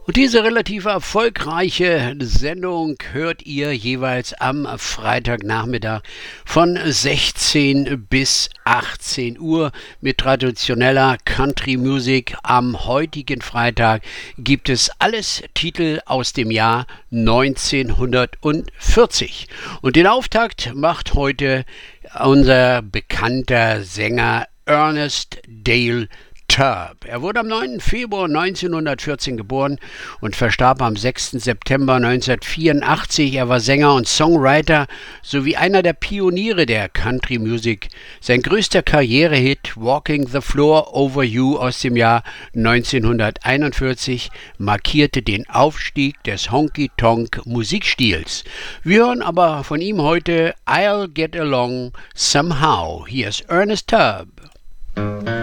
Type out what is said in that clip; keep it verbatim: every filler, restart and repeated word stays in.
Und diese relativ erfolgreiche Sendung hört ihr jeweils am Freitagnachmittag von sechzehn bis achtzehn Uhr mit traditioneller Country Music. Am heutigen Freitag gibt es alles Titel aus dem Jahr neunzehnhundertvierzig. Und den Auftakt macht heute unser bekannter Sänger Ernest Dale Tubb. Er wurde am neunten Februar neunzehnhundertvierzehn geboren und verstarb am sechsten September neunzehnhundertvierundachtzig. Er war Sänger und Songwriter sowie einer der Pioniere der Country Music. Sein größter Karrierehit Walking the Floor Over You aus dem Jahr neunzehnhunderteinundvierzig markierte den Aufstieg des Honky-Tonk-Musikstils. Wir hören aber von ihm heute I'll Get Along Somehow. Hier ist Ernest Tubb.